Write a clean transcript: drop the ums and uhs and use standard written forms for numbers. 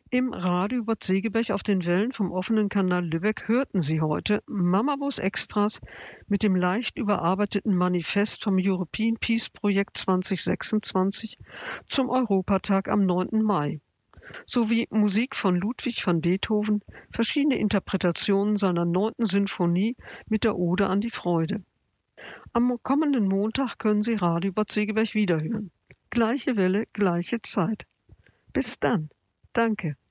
Im Radio Bad Segeberg auf den Wellen vom offenen Kanal Lübeck hörten Sie heute Mamabus Extras mit dem leicht überarbeiteten Manifest vom European Peace Projekt 2026 zum Europatag am 9. Mai, sowie Musik von Ludwig van Beethoven, verschiedene Interpretationen seiner 9. Sinfonie mit der Ode an die Freude. Am kommenden Montag können Sie Radio Bad Segeberg wiederhören. Gleiche Welle, gleiche Zeit. Bis dann. Danke.